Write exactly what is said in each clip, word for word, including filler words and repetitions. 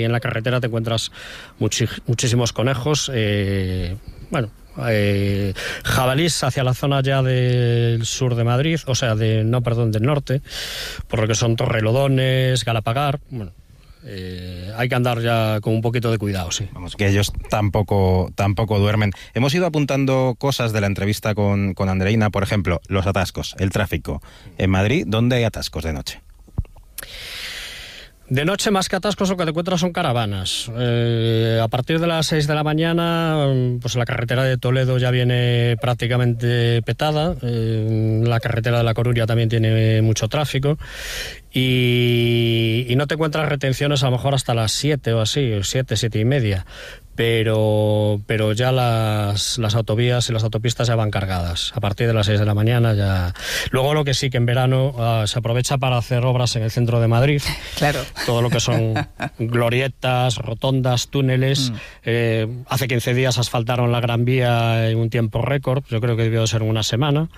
en la carretera te encuentras muchi- muchísimos conejos, eh, bueno, eh, jabalís hacia la zona ya del sur de Madrid, o sea, de no, perdón, del norte, por lo que son Torrelodones, Galapagar, bueno. Eh, hay que andar ya con un poquito de cuidado, sí. Vamos, que ellos tampoco, tampoco duermen. Hemos ido apuntando cosas de la entrevista con, con Andreina, por ejemplo, los atascos, el tráfico. En Madrid, ¿dónde hay atascos de noche? De noche, más que atascos, lo que te encuentras son caravanas. Eh, a partir de las seis de la mañana, pues la carretera de Toledo ya viene prácticamente petada. Eh, la carretera de La Coruña también tiene mucho tráfico. Y, y no te encuentras retenciones a lo mejor hasta las siete o así, siete, siete y media. Pero, pero ya las, las autovías y las autopistas ya van cargadas. A partir de las seis de la mañana ya... Luego lo que sí que en verano uh, se aprovecha para hacer obras en el centro de Madrid. Claro. Todo lo que son glorietas, rotondas, túneles. Mm. Eh, hace quince días asfaltaron la Gran Vía en un tiempo récord. Yo creo que debió de ser una semana.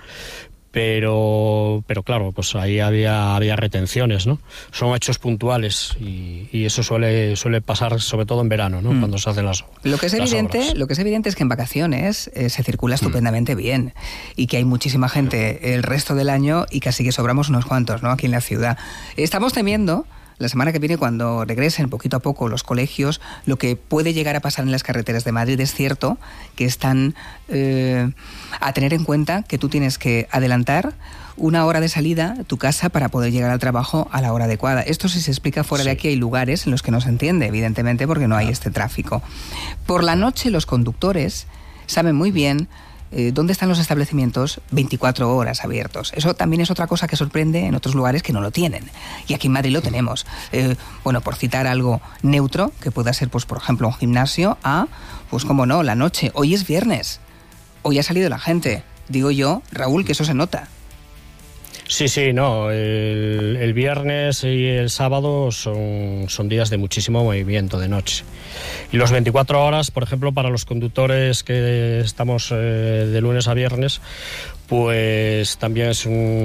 Pero, pero claro, pues ahí había, había retenciones, ¿no? Son hechos puntuales y, y eso suele, suele pasar sobre todo en verano, ¿no? Mm. Cuando se hacen las obras. Lo que es evidente, lo que es evidente es que en vacaciones eh, se circula estupendamente mm. bien y que hay muchísima gente el resto del año y casi que sobramos unos cuantos, ¿no? Aquí en la ciudad. Estamos temiendo la semana que viene, cuando regresen poquito a poco los colegios, lo que puede llegar a pasar en las carreteras de Madrid. Es cierto que están eh, a tener en cuenta que tú tienes que adelantar una hora de salida a tu casa para poder llegar al trabajo a la hora adecuada. Esto, si se explica fuera sí. de aquí, hay lugares en los que no se entiende, evidentemente, porque no hay este tráfico. Por la noche los conductores saben muy bien Eh, ¿dónde están los establecimientos veinticuatro horas abiertos? Eso también es otra cosa que sorprende en otros lugares que no lo tienen. Y aquí en Madrid lo tenemos. Eh, bueno, por citar algo neutro, que pueda ser, pues, por ejemplo, un gimnasio, a, pues, cómo no, la noche. Hoy es viernes. Hoy ha salido la gente. Digo yo, Raúl, que eso se nota. Sí, sí, no. El, el viernes y el sábado son, son días de muchísimo movimiento de noche. Y los veinticuatro horas, por ejemplo, para los conductores que estamos eh, de lunes a viernes, pues también es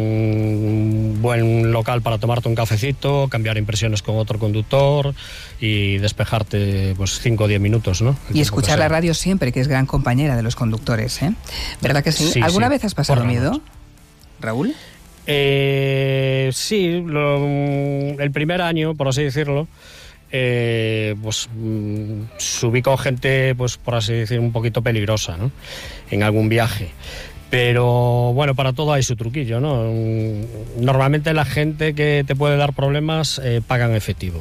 un buen local para tomarte un cafecito, cambiar impresiones con otro conductor y despejarte pues cinco o diez minutos, ¿no? El y escuchar la radio siempre, que es gran compañera de los conductores, ¿eh? ¿Verdad que sí? sí ¿Alguna sí. vez has pasado miedo, Raúl? Eh, sí, lo, el primer año, por así decirlo, eh, pues mm, subí con gente, pues por así decir, un poquito peligrosa, ¿no? En algún viaje. Pero bueno, para todo hay su truquillo, ¿no? Normalmente la gente que te puede dar problemas eh, paga en efectivo.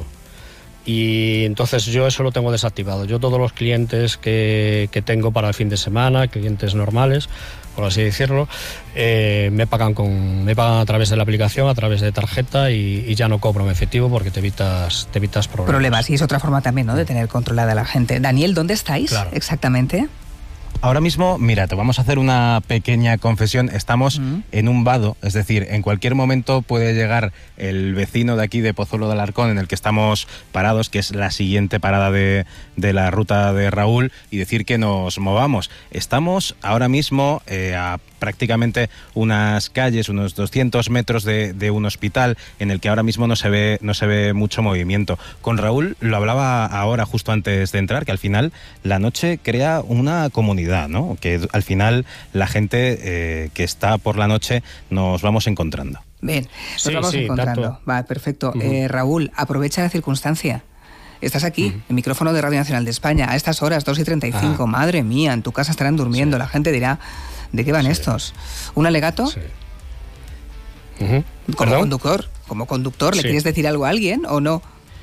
Y entonces yo eso lo tengo desactivado. Yo todos los clientes que, que tengo para el fin de semana, clientes normales, por así decirlo, eh, me pagan con me pagan a través de la aplicación, a través de tarjeta y, y ya no cobro en efectivo porque te evitas te evitas problemas. Problemas, y es otra forma también, ¿no?, de tener controlada a la gente. Daniel, ¿dónde estáis claro. exactamente? Ahora mismo, mira, te vamos a hacer una pequeña confesión. Estamos uh-huh. en un vado, es decir, en cualquier momento puede llegar el vecino de aquí de Pozuelo de Alarcón, en el que estamos parados, que es la siguiente parada de, de la ruta de Raúl, y decir que nos movamos. Estamos ahora mismo eh, a prácticamente unas calles, unos doscientos metros de, de un hospital en el que ahora mismo no se ve no se ve mucho movimiento. Con Raúl lo hablaba ahora justo antes de entrar, que al final la noche crea una comunidad, ¿no? Que al final la gente eh, que está por la noche nos vamos encontrando. Bien, nos sí, vamos sí, encontrando. tanto. Va, perfecto. Uh-huh. Eh, Raúl, aprovecha la circunstancia. Estás aquí, uh-huh. el micrófono de Radio Nacional de España, a estas horas, dos y treinta y cinco. Ah. Madre mía, en tu casa estarán durmiendo. Sí. La gente dirá, ¿de qué van sí. estos? ¿Un alegato? Sí. Uh-huh. Como ¿Perdón? conductor, como conductor, ¿le sí. quieres decir algo a alguien o no?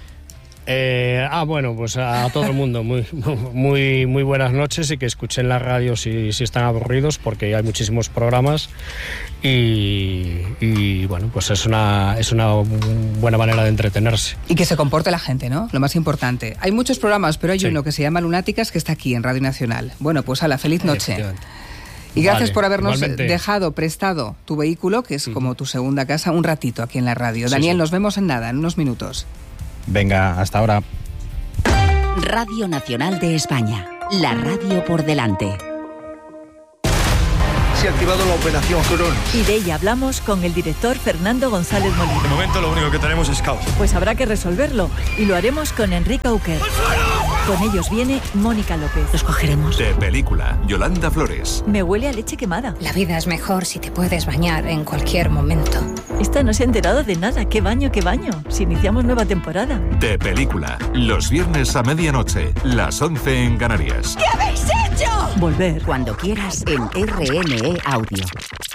Eh, ah, bueno, pues a todo el mundo muy, muy, muy buenas noches y que escuchen la radio si, si están aburridos, porque hay muchísimos programas y, y bueno, pues es una, es una buena manera de entretenerse. Y que se comporte la gente, ¿no? Lo más importante. Hay muchos programas, pero hay sí. uno que se llama Lunáticas, que está aquí en Radio Nacional. Bueno, pues a la feliz noche. Y gracias vale, por habernos igualmente. dejado prestado tu vehículo, que es uh-huh. como tu segunda casa, un ratito aquí en la radio. Sí, Daniel, sí. nos vemos en nada, en unos minutos. Venga, hasta ahora. Radio Nacional de España, la radio por delante. se ha activado la operación Cronos. Y de ella hablamos con el director Fernando González Molina. De momento lo único que tenemos es caos. Pues habrá que resolverlo y lo haremos con Enrique Auquer. Con ellos viene Mónica López. Los cogeremos. De película, Yolanda Flores. Me huele a leche quemada. La vida es mejor si te puedes bañar en cualquier momento. Esta no se ha enterado de nada. ¿Qué baño, qué baño? Si iniciamos nueva temporada. De película, los viernes a medianoche, las once en Canarias. ¿Qué habéis hecho? Volver. Cuando quieras en R N E Audio.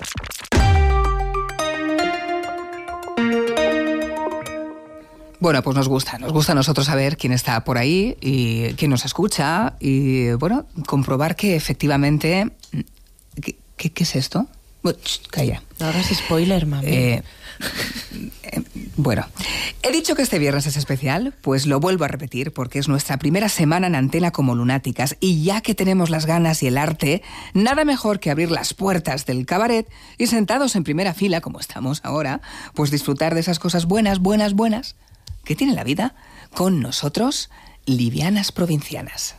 Bueno, pues nos gusta, nos gusta a nosotros saber quién está por ahí y quién nos escucha y, bueno, comprobar que efectivamente... ¿Qué, qué, qué es esto? Ch, calla. No hagas spoiler, mami. Eh, eh, bueno, he dicho que este viernes es especial, pues lo vuelvo a repetir porque es nuestra primera semana en antena como lunáticas y ya que tenemos las ganas y el arte, nada mejor que abrir las puertas del cabaret y sentados en primera fila, como estamos ahora, pues disfrutar de esas cosas buenas, buenas, buenas que tiene la vida con nosotros, livianas provincianas.